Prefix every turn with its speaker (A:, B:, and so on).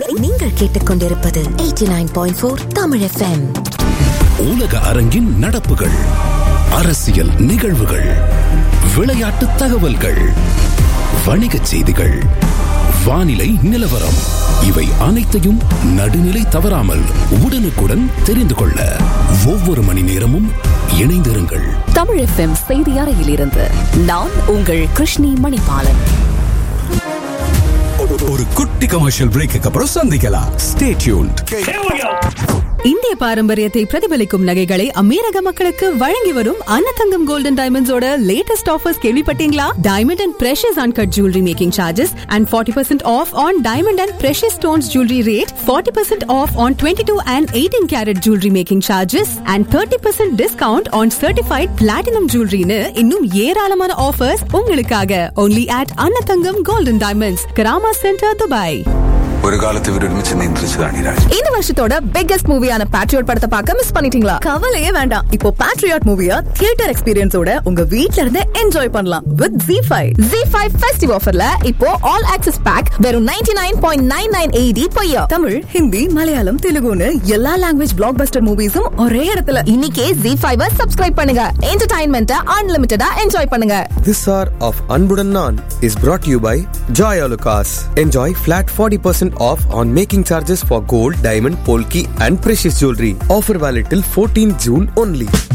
A: நீங்கள் கேட்டுக்கொண்டிருப்பது 89.4 தமிழ் FM.
B: உலக அரங்கின் நடப்புகள், அரசியல் நிகழ்வுகள், விளையாட்டு தகவல்கள், வணிகச் செய்திகள், வானிலை நிலவரம், இவை அனைத்தையும் நடுநிலை தவறாமல் உடனுக்குடன் தெரிந்து கொள்ள ஒவ்வொரு மணி நேரமும் இணைந்திருங்கள்.
C: தமிழ் FM செய்தி அறையிலிருந்து நான் உங்கள் கிருஷ்ணி மணிபாலன்.
D: ஒரு குட்டி கமர்ஷியல் பிரேக்கு அப்புறம் சந்திக்கலாம். Stay tuned.
E: இந்திய பாரம்பரியத்தை பிரதிபலிக்கும் நகைகளை அமீரக மக்களுக்கு வழங்கி வரும் அன்னதங்கம் கோல்டன் டைமண்ட்ஸோட லேட்டஸ்ட் ஆஃபர்ஸ் கேள்விப்பட்டீங்களா? Diamond and precious uncut jewellery making charges and 40% off on diamond and precious stones jewelry rate, 40% off on 22 and 18 carat jewelry making charges and 30% discount on certified platinum jewelry னு இன்னும் ஏராளமான offers உங்களுக்காக. only at Annathangam golden diamonds, Karama centre, Dubai.
D: ஒரு காலத்து விரும்பிச்சு நின்றுச்சுதான் நீராஜ்.
C: இந்த வருஷத்தோட biggest மூவியான patriot படத்தை பார்க்க மிஸ் பண்ணிட்டீங்களா? கவலையே வேண்டாம். இப்போ பேட்ரியாட் மூவியா தியேட்டர் எக்ஸ்பீரியன்ஸோட உங்க வீட்ல இருந்து என்ஜாய் பண்ணலாம் with ZEE5. ZEE5 ஃபெஸ்டிவ் ஆஃபர்ல இப்போ ஆல் ஆக்சஸ் பேக் வெறும் 99.99 AED per year. Tamil, Hindi, Malayalam, தெலுங்குன்னு எல்லா லாங்குவேஜ் பிளாக்பஸ்டர் மூவிஸும் ஒரே இடத்துல. இன்னைக்கே ZEE5 சப்ஸ்கிரைப் பண்ணுங்க. என்டர்டைன்மெண்ட்டை அன்லிமிட்டடா என்ஜாய் பண்ணுங்க.
F: This hour of Anbudan Naan is brought to you by Joy Alucas. Enjoy flat 40% off on making charges for gold, diamond, polki and precious jewelry. Offer valid till 14 June only.